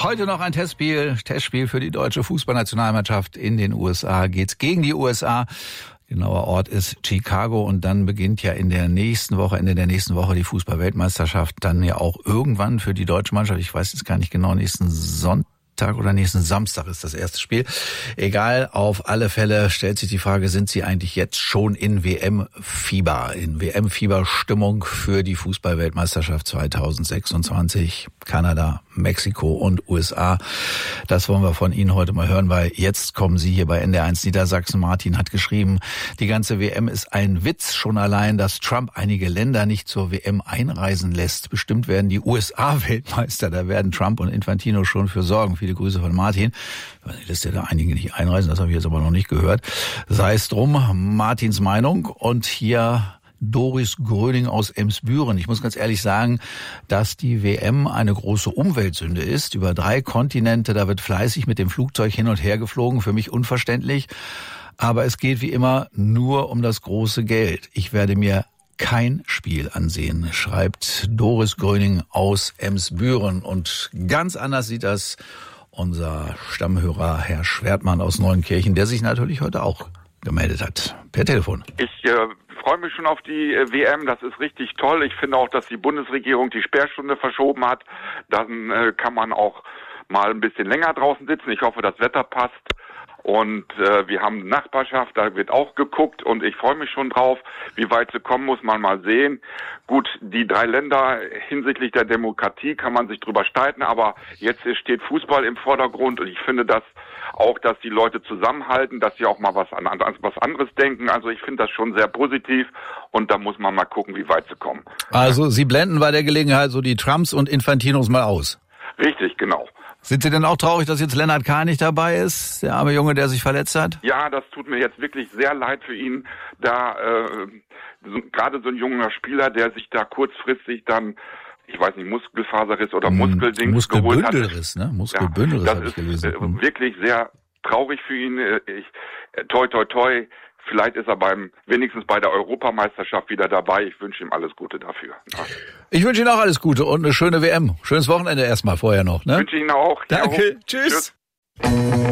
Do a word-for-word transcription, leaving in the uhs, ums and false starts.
Heute noch ein Testspiel, Testspiel für die deutsche Fußballnationalmannschaft in den U S A. Geht's gegen die U S A. Genauer Ort ist Chicago und dann beginnt ja in der nächsten Woche, Ende der nächsten Woche die Fußball-Weltmeisterschaft. Dann ja auch irgendwann für die deutsche Mannschaft. Ich weiß jetzt gar nicht genau, nächsten Sonntag oder nächsten Samstag ist das erste Spiel. Egal, auf alle Fälle stellt sich die Frage, sind Sie eigentlich jetzt schon in W M-Fieber, in W M-Fieber-Stimmung für die Fußball-Weltmeisterschaft zwanzig sechsundzwanzig? Kanada, Mexiko und U S A. Das wollen wir von Ihnen heute mal hören, weil jetzt kommen Sie hier bei N D R eins Niedersachsen. Martin hat geschrieben, die ganze W M ist ein Witz, schon allein, dass Trump einige Länder nicht zur W M einreisen lässt. Bestimmt werden die U S A Weltmeister, da werden Trump und Infantino schon für sorgen. Viele Grüße von Martin. Lässt ja da einige nicht einreisen, das habe ich jetzt aber noch nicht gehört. Sei es drum, Martins Meinung. Und hier Doris Gröning aus Emsbüren. Ich muss ganz ehrlich sagen, dass die W M eine große Umweltsünde ist. Über drei Kontinente, da wird fleißig mit dem Flugzeug hin und her geflogen. Für mich unverständlich. Aber es geht wie immer nur um das große Geld. Ich werde mir kein Spiel ansehen, schreibt Doris Gröning aus Emsbüren. Und ganz anders sieht das unser Stammhörer Herr Schwertmann aus Neuenkirchen, der sich natürlich heute auch gemeldet hat, per Telefon. Ich äh, freue mich schon auf die äh, W M, das ist richtig toll. Ich finde auch, dass die Bundesregierung die Sperrstunde verschoben hat. Dann äh, kann man auch mal ein bisschen länger draußen sitzen. Ich hoffe, das Wetter passt. Und äh, wir haben Nachbarschaft, da wird auch geguckt und ich freue mich schon drauf. Wie weit sie kommen, muss man mal sehen. Gut, die drei Länder hinsichtlich der Demokratie kann man sich drüber streiten, aber jetzt steht Fußball im Vordergrund und ich finde das auch, dass die Leute zusammenhalten, dass sie auch mal was an, an was anderes denken. Also ich finde das schon sehr positiv und da muss man mal gucken, wie weit sie kommen. Also Sie blenden bei der Gelegenheit so die Trumps und Infantinos mal aus. Richtig, genau. Sind Sie denn auch traurig, dass jetzt Lennart K. nicht dabei ist, der arme Junge, der sich verletzt hat? Ja, das tut mir jetzt wirklich sehr leid für ihn, da äh, so, gerade so ein junger Spieler, der sich da kurzfristig dann, ich weiß nicht, Muskelfaserriss oder Muskeldings Muskelbündelriss, geholt hat. Muskelbündelriss, ne? Muskelbündelriss, ja, habe ich gelesen. Das ist äh, wirklich sehr traurig für ihn. Ich, äh, toi, toi, toi. Vielleicht ist er beim wenigstens bei der Europameisterschaft wieder dabei. Ich wünsche ihm alles Gute dafür. Ja. Ich wünsche Ihnen auch alles Gute und eine schöne W M. Schönes Wochenende erstmal vorher noch. Ne? Wünsche Ihnen auch. Danke. Ja, Tschüss. Tschüss.